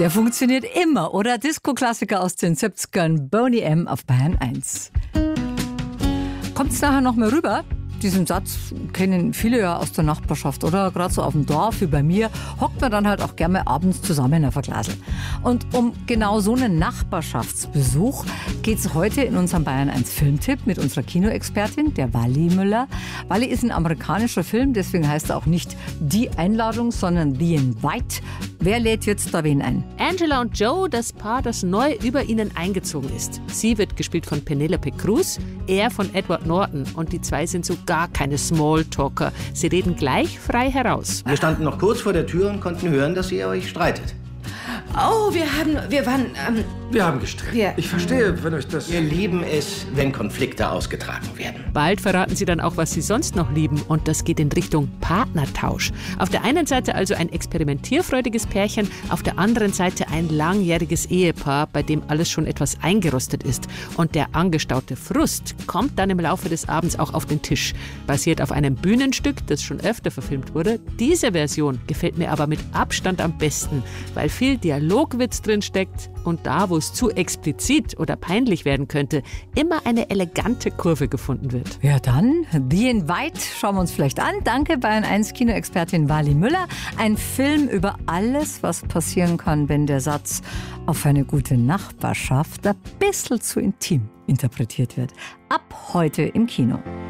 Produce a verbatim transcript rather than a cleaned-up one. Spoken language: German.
Der funktioniert immer, oder? Disco-Klassiker aus den siebzigern, Boney M. auf Bayern eins. Kommt's nachher noch mal rüber? Diesen Satz kennen viele ja aus der Nachbarschaft, oder? Gerade so auf dem Dorf wie bei mir hockt man dann halt auch gerne abends zusammen auf ein Glasl. Und um genau so einen Nachbarschaftsbesuch geht's heute in unserem Bayern eins Filmtipp mit unserer Kinoexpertin, der Wally Müller. Wally ist ein amerikanischer Film, deswegen heißt er auch nicht Die Einladung, sondern The Invite. Wer lädt jetzt da wen ein? Angela und Joe, das Paar, das neu über ihnen eingezogen ist. Sie wird gespielt von Penelope Cruz, er von Edward Norton. Und die zwei sind so gar keine Smalltalker. Sie reden gleich frei heraus. Wir standen noch kurz vor der Tür und konnten hören, dass ihr euch streitet. Oh, wir haben, wir waren, ähm, Wir haben gestritten. Wir- Ich verstehe, wenn euch das... Wir lieben es, wenn Konflikte ausgetragen werden. Bald verraten sie dann auch, was sie sonst noch lieben. Und das geht in Richtung Partnertausch. Auf der einen Seite also ein experimentierfreudiges Pärchen, auf der anderen Seite ein langjähriges Ehepaar, bei dem alles schon etwas eingerostet ist. Und der angestaute Frust kommt dann im Laufe des Abends auch auf den Tisch. Basiert auf einem Bühnenstück, das schon öfter verfilmt wurde. Diese Version gefällt mir aber mit Abstand am besten, weil viel Dialogwitz drin steckt und da, wo es zu explizit oder peinlich werden könnte, immer eine elegante Kurve gefunden wird. Ja dann, The Invite schauen wir uns vielleicht an. Danke Bayern eins Kinoexpertin Wally Müller. Ein Film über alles, was passieren kann, wenn der Satz auf eine gute Nachbarschaft ein bisschen zu intim interpretiert wird. Ab heute im Kino.